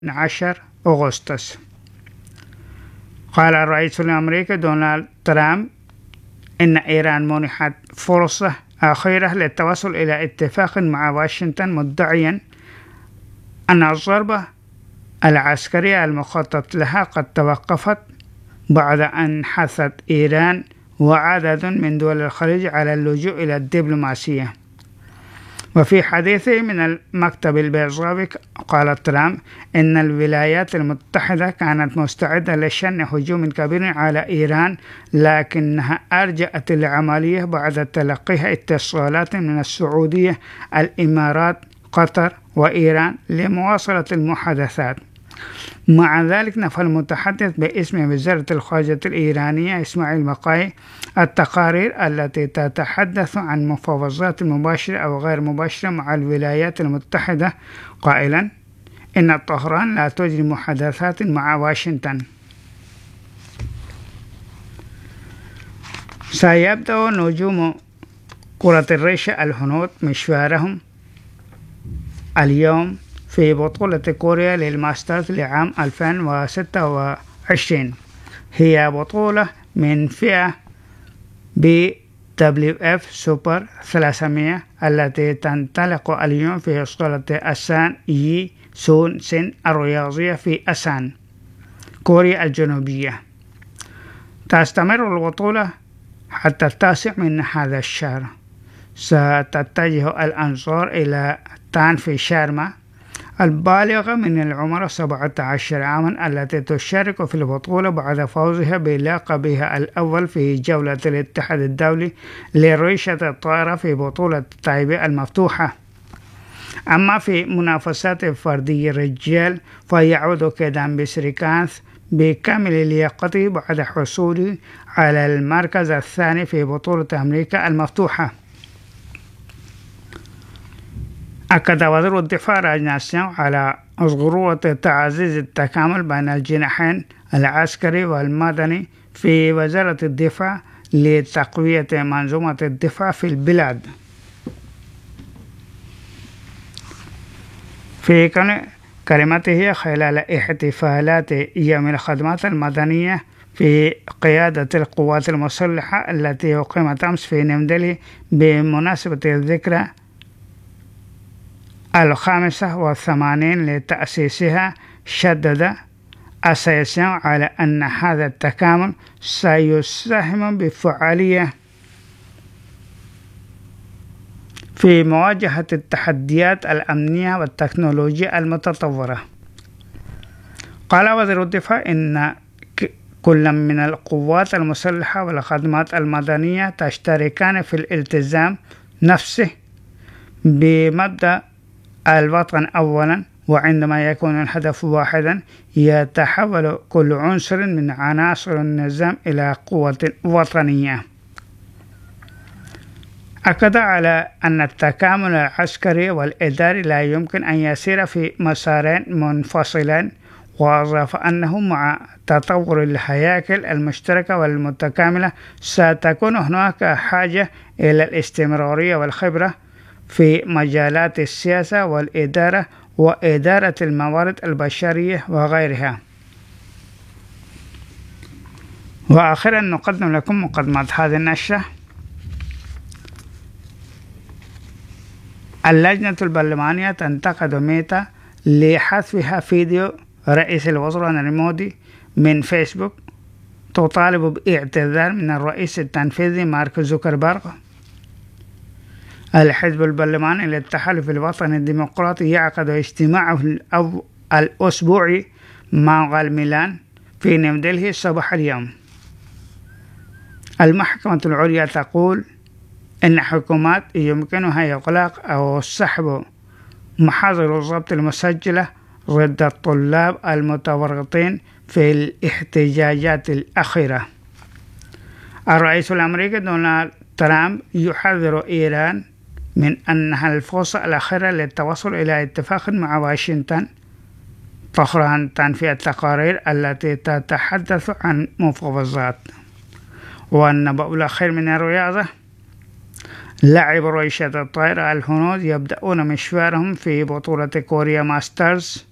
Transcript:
10 أغسطس. قال الرئيس الأمريكي دونالد ترامب إن إيران منحت فرصة أخيرة للتوصل إلى اتفاق مع واشنطن، مدعيا أن الضربة العسكرية المخطط لها قد توقفت بعد أن حثت إيران وعدد من دول الخليج على اللجوء إلى الدبلوماسية. وفي حديثه من المكتب البيضاوي قال ترامب إن الولايات المتحدة كانت مستعدة لشن هجوم كبير على إيران، لكنها أرجأت العملية بعد تلقيها اتصالات من السعودية، الإمارات، قطر وإيران لمواصلة المحادثات. مع ذلك نفى المتحدث باسم وزارة الخارجية الإيرانية إسماعيل بقائي التقارير التي تتحدث عن مفاوضات مباشرة أو غير مباشرة مع الولايات المتحدة، قائلا إن طهران لا تجري محادثات مع واشنطن. سيبدأ نجوم كرة الريشة الهنود مشوارهم اليوم في بطولة كوريا للماسترز لعام 2026. هي بطولة من فئة BWF سوبر 300 التي تنطلق اليوم في صالة أسان يي سون سين الرياضية في أسان، كوريا الجنوبية. تستمر البطولة حتى 9 من هذا الشهر. ستتجه الأنظار إلى تان في شارما البالغة من العمر 17 عاما التي تشارك في البطولة بعد فوزها بلقبها الأول في جولة الاتحاد الدولي لريشة الطائرة في بطولة تايبي المفتوحة. أما في منافسات فردية الرجال فيعود كيدامبي سريكانث بكامل لياقته بعد حصوله على المركز الثاني في بطولة أمريكا المفتوحة. أكد وزير الدفاع راجناث سينغ على ضرورة تعزيز التكامل بين الجناحين العسكري والمدني في وزارة الدفاع لتقوية منظومة الدفاع في البلاد. في كلمته خلال احتفالات يوم الخدمات المدنية في قيادة القوات المسلحة التي أقيمت أمس في نيودلهي بمناسبة الذكرى 85 لتأسيسها، شدد السيسيون على أن هذا التكامل سيساهم بفعالية في مواجهة التحديات الأمنية والتكنولوجيا المتطورة. قال وزير الدفاع إن كل من القوات المسلحة والخدمات المدنية تشتركان في الالتزام نفسه بمبدأ الوطن أولا، وعندما يكون الهدف واحدا يتحول كل عنصر من عناصر النظام إلى قوة وطنية. أكد على أن التكامل العسكري والإداري لا يمكن أن يسير في مسارين منفصلين، وأضاف أنه مع تطور الهياكل المشتركة والمتكاملة ستكون هناك حاجة إلى الاستمرارية والخبرة في مجالات السياسة والإدارة وإدارة الموارد البشرية وغيرها. وآخرا نقدم لكم مقدمة هذه النشرة. اللجنة البرلمانية تنتقد ميتا لحذفها فيديو رئيس الوزراء ناريندرا مودي من فيسبوك، تطالب باعتذار من الرئيس التنفيذي مارك زوكربيرغ. الحزب البرلماني للتحالف الوطني الديمقراطي يعقد اجتماعه الأسبوعي مع ميلان في نيودلهي صباح اليوم. المحكمة العليا تقول إن حكومات يمكنها إغلاق أو سحب محاضر الضبط المسجلة ضد الطلاب المتورطين في الاحتجاجات الأخيرة. الرئيس الأمريكي دونالد ترامب يحذر إيران من أنها الفرصة الأخيرة للتوصل إلى اتفاق مع واشنطن، طهران تنفي التقارير التي تتحدث عن مفاوضات. والنبأ الأخير من الرياضة، لاعب ريشة الطائرة الهنود يبدأون مشوارهم في بطولة كوريا ماسترز